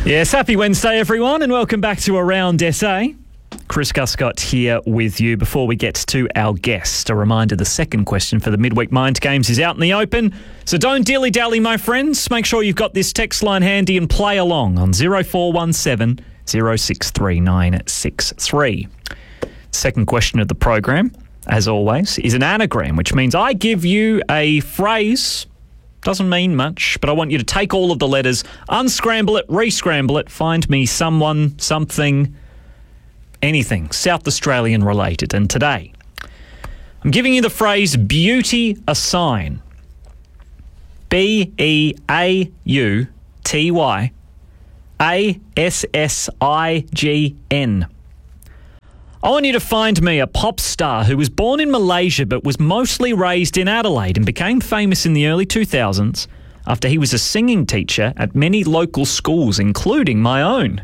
Yes, happy Wednesday, everyone, and welcome back to Around SA. Chris Guscott here with you. Before we get to our guest, a reminder, the second question for the Midweek Mind Games is out in the open, so don't dilly-dally, my friends. Make sure you've got this text line handy and play along on 0417 063 963. Second question of the program, as always, is an anagram, which means I give you a phrase. Doesn't mean much, but I want you to take all of the letters, unscramble it, re-scramble it, find me someone, something, anything South Australian related. And today, I'm giving you the phrase beauty a sign. BEAUTY ASSIGN. I want you to find me a pop star who was born in Malaysia but was mostly raised in Adelaide and became famous in the early 2000s after he was a singing teacher at many local schools, including my own.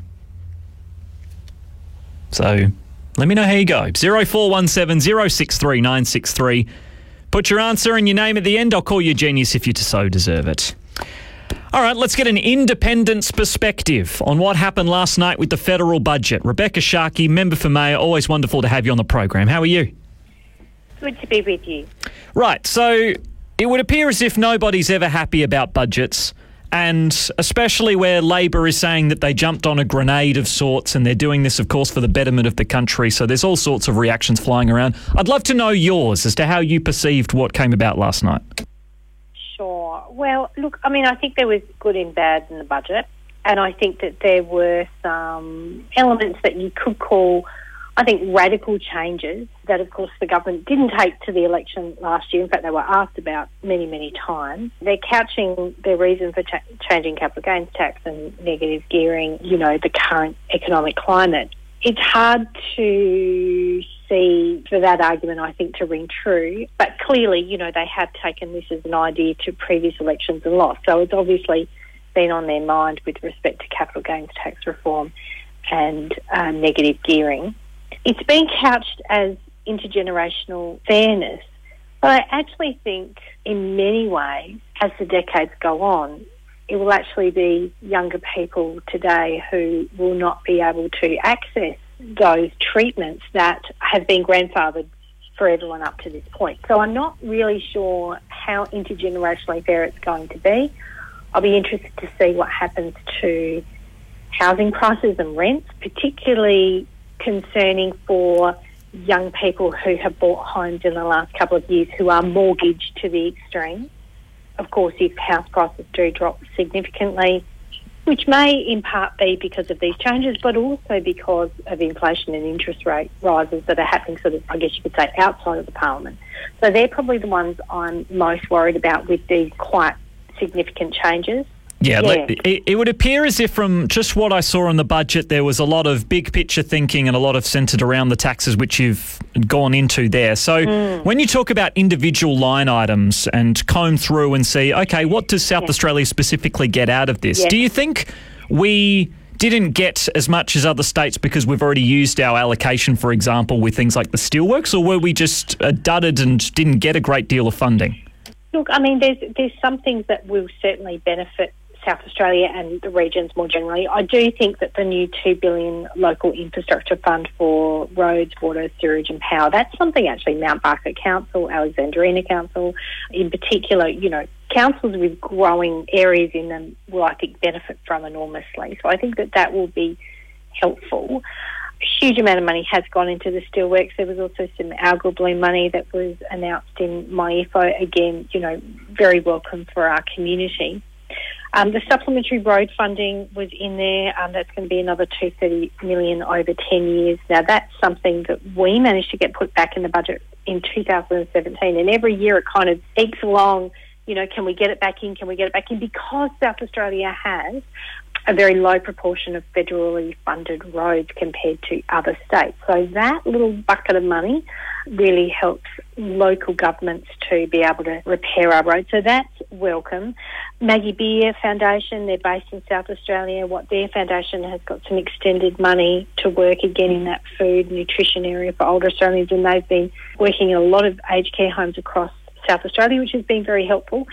So, let me know how you go. 0417 063 963. Put your answer and your name at the end. I'll call you a genius if you so deserve it. All right, let's get an independent's perspective on what happened last night with the federal budget. Rebecca Sharkey, member for Mayor, always wonderful to have you on the program. How are you? Good to be with you. Right, so it would appear as if nobody's ever happy about budgets, and especially where Labor is saying that they jumped on a grenade of sorts, and they're doing this, of course, for the betterment of the country, so there's all sorts of reactions flying around. I'd love to know yours as to how you perceived what came about last night. Sure. Well, look, I mean, I think there was good and bad in the budget, and I think that there were some elements that you could call, I think, radical changes that, of course, the government didn't take to the election last year. In fact, they were asked about many, many times. They're couching their reason for changing capital gains tax and negative gearing, the current economic climate. It's hard to see for that argument, I think, to ring true. But clearly, they have taken this as an idea to previous elections and lost. So it's obviously been on their mind with respect to capital gains tax reform and negative gearing. It's been couched as intergenerational fairness. But I actually think in many ways, as the decades go on, it will actually be younger people today who will not be able to access those treatments that have been grandfathered for everyone up to this point. So I'm not really sure how intergenerationally fair it's going to be. I'll be interested to see what happens to housing prices and rents, particularly concerning for young people who have bought homes in the last couple of years who are mortgaged to the extreme. Of course, if house prices do drop significantly, which may in part be because of these changes, but also because of inflation and interest rate rises that are happening sort of, I guess you could say, outside of the parliament. So they're probably the ones I'm most worried about with these quite significant changes. Yeah. It would appear as if from just what I saw in the budget, there was a lot of big picture thinking and a lot of centred around the taxes which you've gone into there. So when you talk about individual line items and comb through and see, okay, what does South Australia specifically get out of this? Do you think we didn't get as much as other states because we've already used our allocation, for example, with things like the steelworks, or were we just dudded and didn't get a great deal of funding? Look, I mean, there's some things that will certainly benefit South Australia and the regions more generally. I do think that the new $2 billion local infrastructure fund for roads, water, sewage and power, that's something actually Mount Barker Council, Alexandrina Council, in particular, councils with growing areas in them will, I think, benefit from enormously. So I think that will be helpful. A huge amount of money has gone into the steelworks. There was also some algal bloom money that was announced in MyIFO. Again, very welcome for our community. The supplementary road funding was in there. That's going to be another $230 million over 10 years. Now, that's something that we managed to get put back in the budget in 2017. And every year it kind of ekes along, can we get it back in? Can we get it back in? Because South Australia has a very low proportion of federally funded roads compared to other states. So that little bucket of money really helps local governments to be able to repair our roads. So that's welcome. Maggie Beer Foundation, they're based in South Australia. What their foundation has got some extended money to work again in that food nutrition area for older Australians, and they've been working in a lot of aged care homes across South Australia, which has been very helpful.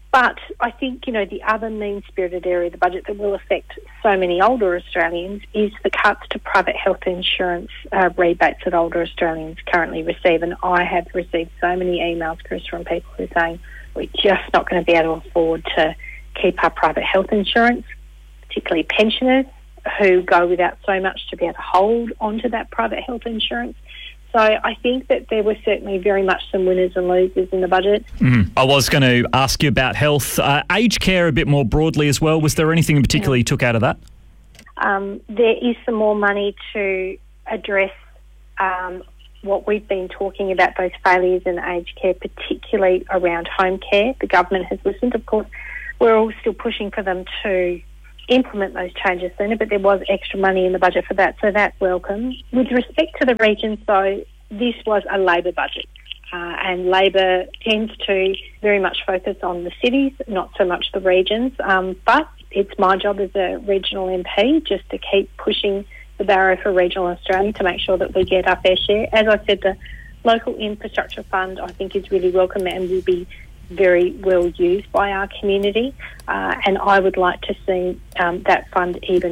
But I think, the other mean-spirited area of the budget that will affect so many older Australians is the cuts to private health insurance rebates that older Australians currently receive. And I have received so many emails, Chris, from people who are saying we're just not going to be able to afford to keep our private health insurance, particularly pensioners who go without so much to be able to hold onto that private health insurance. So I think that there were certainly very much some winners and losers in the budget. I was going to ask you about health. Aged care a bit more broadly as well. Was there anything in particular you took out of that? There is some more money to address what we've been talking about, those failures in aged care, particularly around home care. The government has listened. Of course, we're all still pushing for them to implement those changes sooner, but there was extra money in the budget for that, so that's welcome. With respect to the regions, though, this was a Labor budget, and Labor tends to very much focus on the cities, not so much the regions, but it's my job as a regional MP just to keep pushing the barrow for regional Australia to make sure that we get our fair share. As I said, the local infrastructure fund I think is really welcome and will be very well used by our community, and I would like to see that fund even